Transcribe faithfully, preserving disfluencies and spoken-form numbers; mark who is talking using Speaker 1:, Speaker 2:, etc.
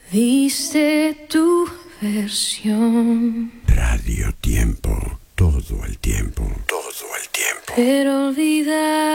Speaker 1: Diste tu versión.
Speaker 2: Radio Tiempo, todo el tiempo, todo el tiempo.
Speaker 1: Pero olvidar